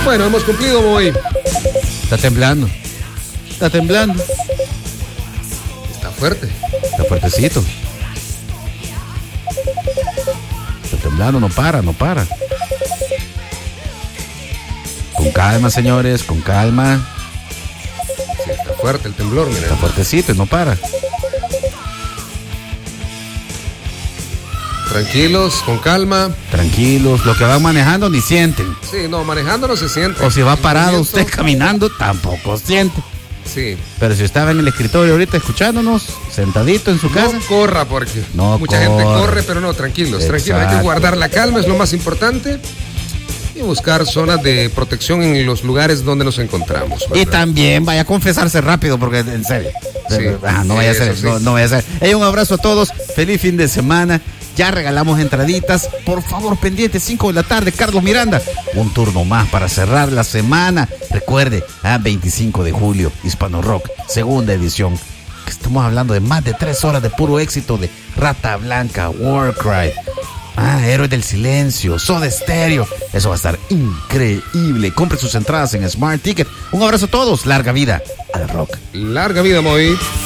Bueno, hemos cumplido, Moy. Está temblando. Está temblando. Está fuerte. Está fuertecito. Está temblando, no para. Con calma, señores, con calma. Sí, está fuerte el temblor, mira. Está fuertecito y no para. Tranquilos, con calma. Tranquilos, lo que van manejando ni sienten. Sí, no, manejando no se siente. O si va El parado movimiento, usted caminando, tampoco siente. Sí. Pero si estaba en el escritorio ahorita escuchándonos, sentadito en su casa. No corra porque No mucha gente corra. corre, pero no, tranquilos, tranquilos. Hay que Exacto. guardar la calma, es lo más importante. Y buscar zonas de protección en los lugares donde nos encontramos. Y ¿verdad? también vaya a confesarse rápido, porque en serio. Sí, No vaya a ser, eso sí. no vaya a ser. Hey, un abrazo a todos, feliz fin de semana. Ya regalamos entraditas. Por favor, pendiente, 5 de la tarde, Carlos Miranda. Un turno más para cerrar la semana. Recuerde, 25 de julio, Hispano Rock, segunda edición. Estamos hablando de más de 3 horas de puro éxito de Rata Blanca, Warcry, Héroes del Silencio, Soda Stereo. Eso va a estar increíble. Compre sus entradas en Smart Ticket. Un abrazo a todos. Larga vida al rock. Larga vida, Moy.